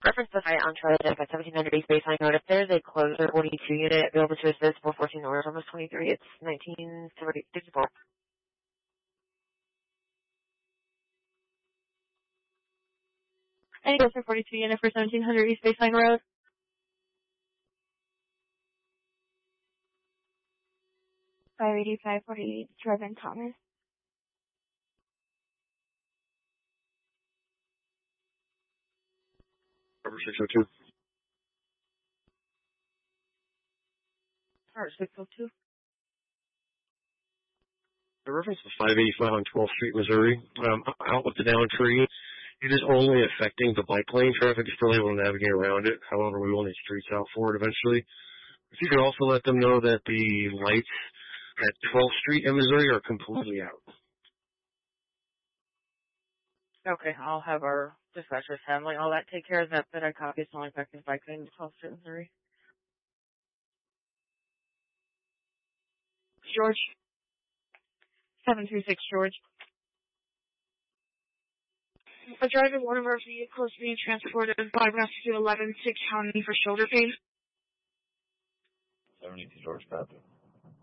reference the site on Charlie Deck at 1700 East Baseline Road. If there's a closer 42 unit available to assist for 14 orders, almost 23, it's 1964. Any closer 42 unit for 1700 East Baseline Road? $585.48, Trevin Thomas. Number 602. Or 602. The reference is 585 on 12th Street, Missouri. Out with the down tree. It is only affecting the bike lane traffic. You're still able to navigate around it. However, we will need streets out for it eventually. If you could also let them know that the lights at 12th Street in Missouri are completely out. Okay, I'll have our dispatchers handling all that. Take care of that I copy. It's only affecting bike lane to 12th Street, Missouri. George. 736 George. A driver in one of our vehicles being transported by Rescue 11 to county for shoulder pain. 72 George Panther.